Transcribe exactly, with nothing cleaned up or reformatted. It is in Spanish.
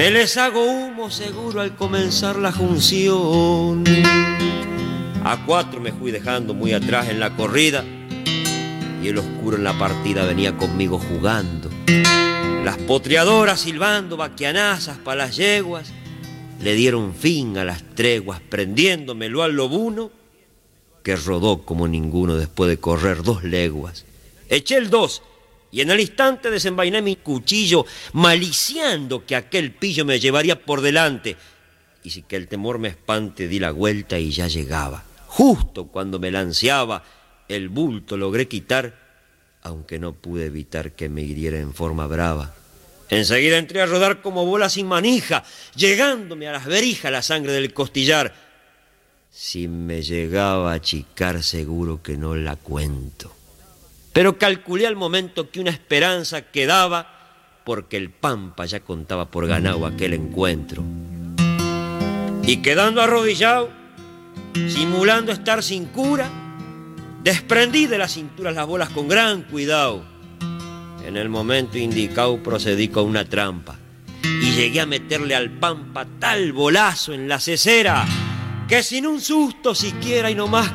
Me les hago humo seguro al comenzar la junción. A cuatro me fui dejando muy atrás en la corrida y el oscuro en la partida venía conmigo jugando. Las potreadoras silbando vaquianazas pa' las yeguas le dieron fin a las treguas, prendiéndomelo al lobuno que rodó como ninguno después de correr dos leguas. Eché el dos y en el instante desenvainé mi cuchillo, maliciando que aquel pillo me llevaría por delante. Y sin que el temor me espante, di la vuelta y ya llegaba. Justo cuando me lanceaba, el bulto logré quitar, aunque no pude evitar que me hiriera en forma brava. Enseguida entré a rodar como bola sin manija, llegándome a las berijas la sangre del costillar. Si me llegaba a achicar, seguro que no la cuento. Pero calculé al momento que una esperanza quedaba, porque el Pampa ya contaba por ganado aquel encuentro. Y quedando arrodillado, simulando estar sin cura, desprendí de la cintura las bolas con gran cuidado. En el momento indicado procedí con una trampa y llegué a meterle al Pampa tal bolazo en la cesera que sin un susto siquiera y no más